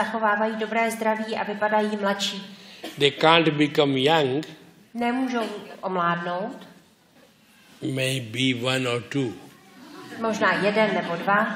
zachovávají dobré zdraví a vypadají mladší. They can't become young. Nemůžou omládnout. Maybe one or two. Možná jeden nebo dva.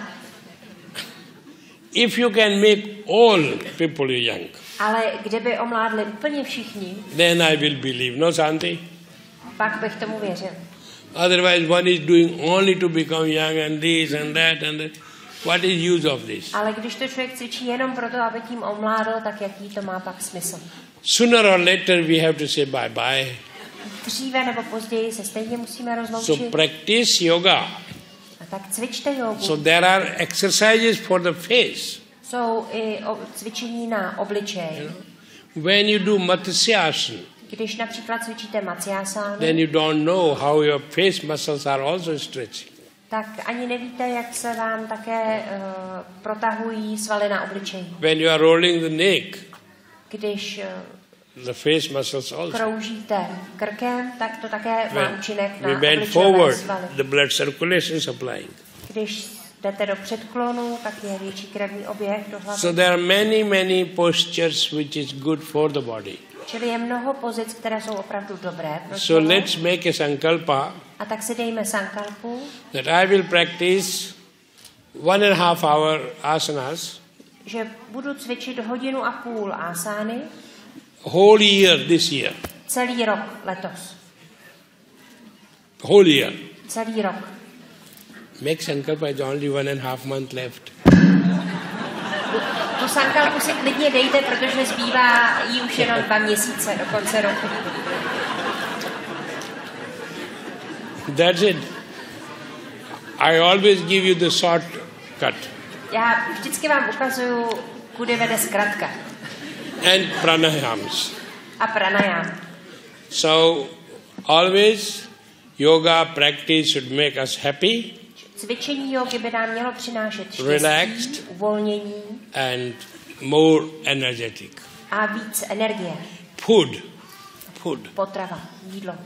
If you can make all people young, Ale kdyby omládli úplně všichni, then I will believe. No, Santi? pak bych tomu věřil. Otherwise, one is doing only to become young and this and that and that. What is use of this? Ale když to člověk cvičí jenom proto, aby tím omládl, tak jaký to má pak smysl? Sooner or later we have to say bye-bye. Dříve nebo později se stejně musíme rozloučit. So practice yoga. A tak cvičte jogu. So there are exercises for the face. Jsou i cvičení na obličej. When you do Matsyasana, Když například cvičíte Matsyasanu, then you don't know how your face muscles are also stretching. tak ani nevíte, jak se vám také protahují svaly na obličeji. When you are rolling the neck, Když the face muscles also. kroužíte krkem, tak to také má účinek na we bend obličejové forward, svaly. the blood circulation supplying. Když jdete do předklonu, tak je větší krevní oběh do hlavy. So there are many postures which is good for the body. Čili je mnoho pozic, které jsou opravdu dobré pro So tělo. let's make a sankalpa A tak si dejme sankalpu, that I will practice 1.5 hour asanas že budu cvičit 1,5 hodiny asány whole year this year. celý rok letos. Whole year. Celý rok. Make sankalpa, it's only 1.5 month left. Tu sankalpu si klidně dejte, protože zbývá jí už jenom 2 měsíce do konce roku. That's it. I always give you the shortcut. Já vždycky vám ukazuju, kudy vede zkratka. And pranayams. A pranayam. So always yoga practice should make us happy, Cvičení jogy by nám mělo přinášet štěstí, relaxed, uvolnění and more energetic. a víc energie. Food. Potrava, jídlo.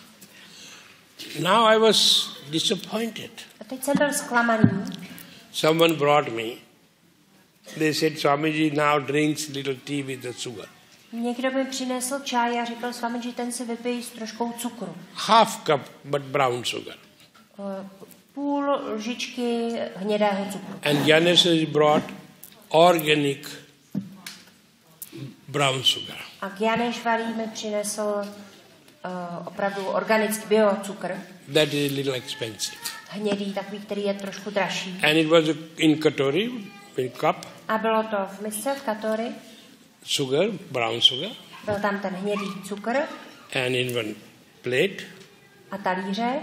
Now I was disappointed. A teď jsem byl zklamaný. Someone brought me. They said, Swamiji now drinks little tea with the sugar. Někdo mi přinesl čaj a říkal s vámi, že ten si vypije s troškou cukru. Half cup, but brown sugar. Půl lžičky hnědého cukru. And Janis has brought organic brown sugar. A Gyaneshwari mi přinesl opravdu organický biocukr. That is a little expensive. Hnědý, takový, který je trošku dražší. And it was in katori, in cup, A bylo to v misce, v katori. sugar, brown sugar, Byl tam ten hnědý cukr and in one plate. a talířek.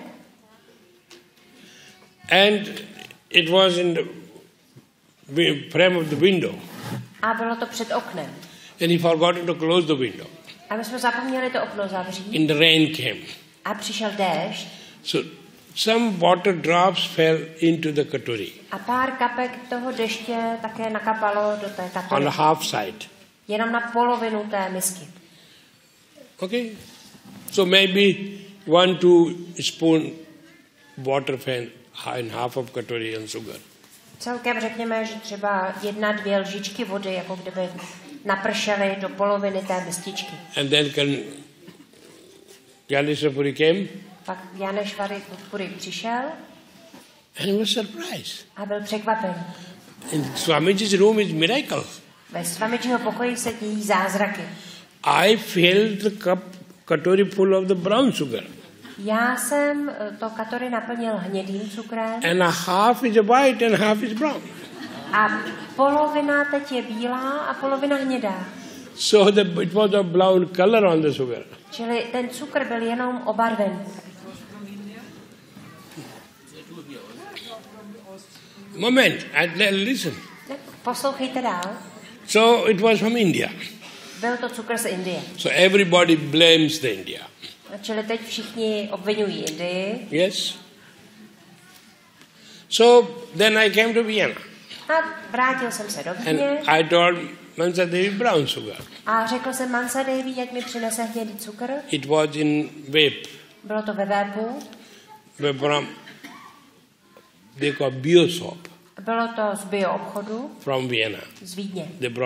And it was in the frame of the window. A bylo to před oknem. And he forgot to close the window. A my jsme zapomněli to okno zavřít. And the rain came. A přišel déšť. So some water drops fell into the katori A pár kapek toho deště také nakapalo do té on katory. the half side. Jenom na polovinu té misky. Okay? So maybe 1-2 spoon water fell in half of katori and sugar. Celkem řekněme, že třeba 1-2 lžičky vody, jako kdyby napršely do poloviny té mističky. And then Gyaneshwari came Pak Gyaneshwari Puri přišel and he was surprised. a byl překvapen. In Swamiji's room is miracle. Ve Swamijiho pokoji se dějí zázraky. I filled the cup katori full of the brown sugar. Já jsem to katory naplnil hnědým cukrem And a half is white and half is brown. a polovina teď je bílá a polovina hnědá. So it was a brown color on the sugar. Čili ten cukr byl jenom obarven. Moment, listen. Poslouchejte dál. So it was from India. Byl to cukr z Indie. So everybody blames the India. Čili teď všichni obvinují Indii. Yes? So then I came to Vienna. A vrátil jsem se do And Vídně I told Mansa Devi brown sugar. a řekl jsem Mansa Devi, ať mi přinese hnědý cukr. It was in vape. Bylo to ve vépu. They call Biosop Bylo to z bio obchodu from Vienna. z Vídně. They brought